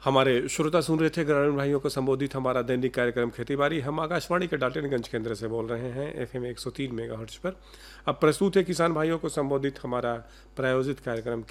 हमारे श्रोता सुन रहे थे ग्रामीण भाइयों को संबोधित हमारा दैनिक कार्यक्रम खेती बाड़ी। हम आकाशवाणी के डाल्टनगंज केंद्र से बोल रहे हैं FM 103 मेगाहर्ट्ज पर। अब प्रस्तुत है किसान भाइयों को संबोधित हमारा प्रायोजित कार्यक्रम